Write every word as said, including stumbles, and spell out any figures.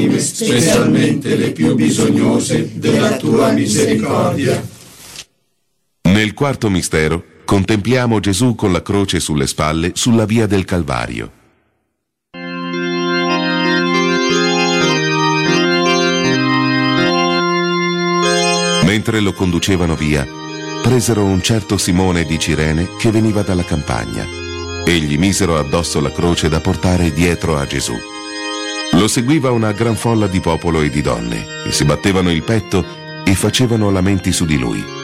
anime, specialmente le più bisognose della tua misericordia. Nel quarto mistero contempliamo Gesù con la croce sulle spalle sulla via del Calvario. Mentre lo conducevano via, presero un certo Simone di Cirene che veniva dalla campagna e gli misero addosso la croce da portare dietro a Gesù. Lo seguiva una gran folla di popolo e di donne, che si battevano il petto e facevano lamenti su di lui.